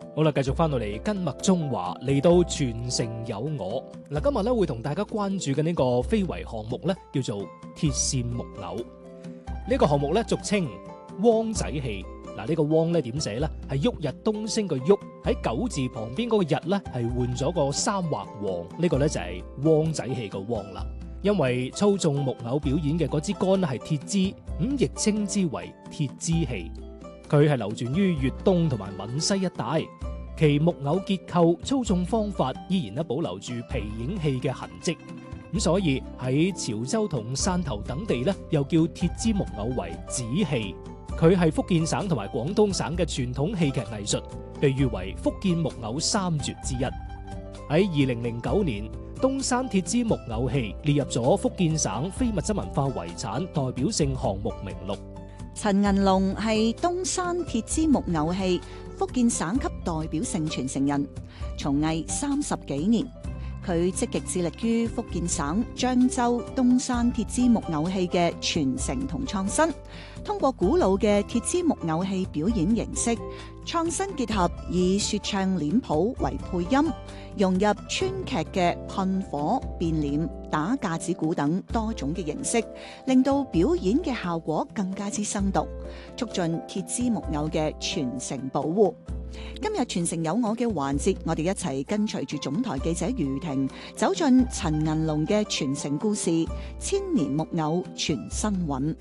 好啦，繼續翻到嚟跟麥中華嚟到全城有我嗱，今日咧會同大家關注嘅呢個非遺項目咧，叫做鐵線木偶。呢個項目咧俗稱汪仔戲。嗱，呢個汪咧點寫咧？係旭日東升個旭，喺九字旁邊嗰個日咧係換咗個三畫王，呢個咧就係汪仔戲個汪啦。因為操縱木偶表演嘅嗰支杆係鐵枝，咁亦稱之為鐵枝戲。佢係流傳於粵東同埋閩西一帶，其木偶結構、操縱方法依然保留住皮影戲嘅痕跡。咁所以喺潮州同汕頭等地咧，又叫鐵枝木偶為子戲。佢係福建省同埋廣東省嘅傳統戲劇藝術，被譽為福建木偶三絕之一。喺2009年，東山鐵枝木偶戲列入咗福建省非物質文化遺產代表性項目名錄。 陳銀龍係東山鐵枝木偶戲福建省級代表性傳承人，從藝30幾年。佢積極致力於福建省漳州東山鐵枝木偶戲嘅傳承同創新，通過古老嘅鐵枝木偶戲表演形式，創新結合以說唱臉譜為配音，融入川劇嘅噴火、變臉、打架子鼓等多種嘅形式，令到表演嘅效果更加之生動，促進鐵枝木偶嘅傳承保護。今日傳承有我嘅環節，我哋一齊跟隨住總台記者余婷走進陳銀龍嘅傳承故事，千年木偶傳新韻。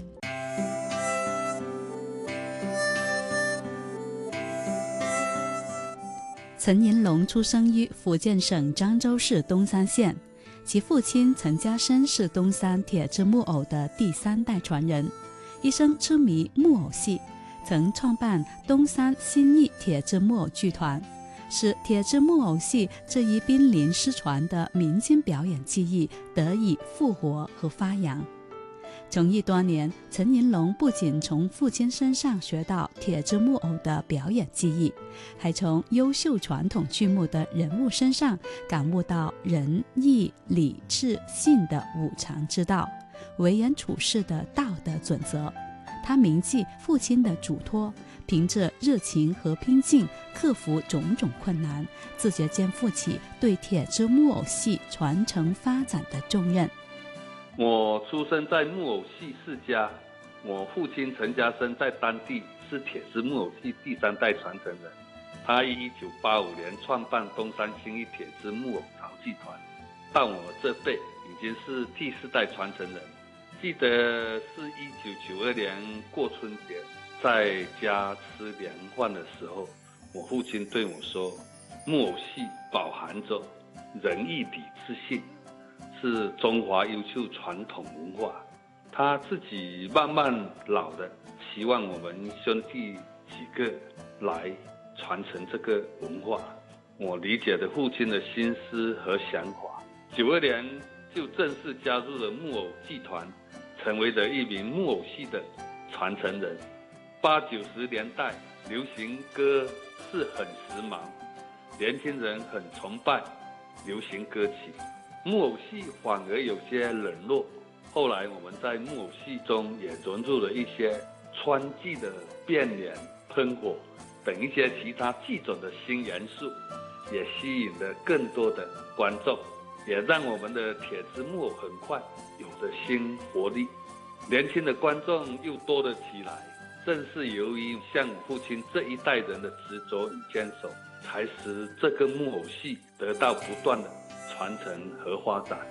陳銀龍出生於福建省漳州市東山縣，其父親陳家生是東山鐵枝木偶的第3代傳人，一生痴迷木偶戲，曾創辦東山新藝鐵枝木偶劇團，使鐵枝木偶戲這一瀕臨失傳的民間表演技藝得以復活和發揚。從藝多年，陳銀龍不僅從父親身上學到鐵枝木偶的表演技藝，還從優秀傳統劇目的人物身上感悟到仁義禮智信的五常之道，為人處事的道德準則。他銘記父親的囑託，憑着熱情和拼勁克服種種困難，自覺肩負起對鐵枝木偶戲傳承發展的重任。 我出生在木偶戲世家，我父親陳家生在當地是鐵枝木偶戲第3代傳承人。他於1985年創辦東山新藝鐵枝木偶潮劇團，到我這輩已經是第4代傳承人。記得是1992年過春節，在家吃年飯的時候，我父親對我說：木偶戲飽含着仁義禮智信，是中華優秀傳統文化。他自己慢慢老了，希望我們兄弟幾個來傳承這個文化。我理解了父親的心思和想法，92年就正式加入了木偶劇團，成為了一名木偶戲的傳承人。80、90年代流行歌是很時髦，年輕人很崇拜流行歌曲，木偶戲反而有些冷落。後來我們在木偶戲中也融入了一些川劇的變臉、噴火等一些其他劇種的新元素，也吸引了更多的觀眾，也讓我們的鐵枝木偶很快有着新活力，年輕的觀眾又多了起來。正是由於像我父親這一代人的執着與堅守，才使這個木偶戲得到不斷的傳承和發展。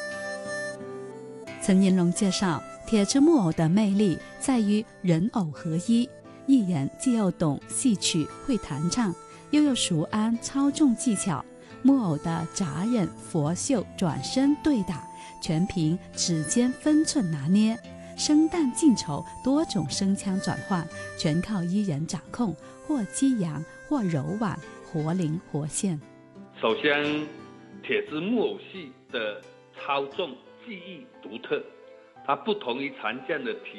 陳銀龍介紹，鐵枝木偶的魅力在於人偶合一，藝人既要懂戲曲、會彈唱，又要熟諳操縱技巧。木偶的扎忍、佛袖、轉身、對打，全憑指尖分寸拿捏。生旦淨丑多種聲腔轉換，全靠藝人掌控，或激揚，或柔婉，活靈活現。 首先，鐵枝木偶戲的操縱技藝獨特，它不同於常見的